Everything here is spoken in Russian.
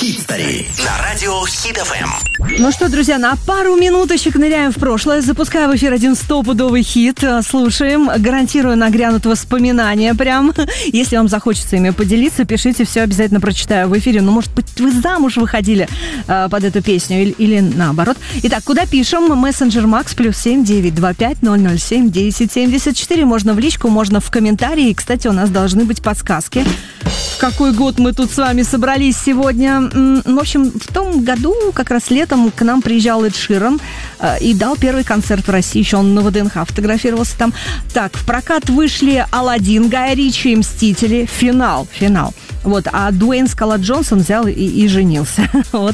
Хитстори на радио Хит FM. Ну что, друзья, на пару минуточек ныряем в прошлое. Запускаю в эфир один стопудовый хит. Слушаем. Гарантирую, нагрянут воспоминания прям. Если вам захочется ими поделиться, пишите, все обязательно прочитаю в эфире. Ну, может быть, вы замуж выходили под эту песню или наоборот. Итак, куда пишем? Мессенджер Макс +7 925 007 1074. Можно в личку, можно в комментарии. И, кстати, у нас должны быть подсказки. В какой год мы тут с вами собрались сегодня? В общем, в том году, как раз летом, к нам приезжал Эд Ширан и дал первый концерт в России. Еще он на ВДНХ фотографировался там. Так, в прокат вышли «Аладдин», Гая Ричи и «Мстители». Финал. Вот, а Дуэйн «Скала» Джонсон взял и женился. Вот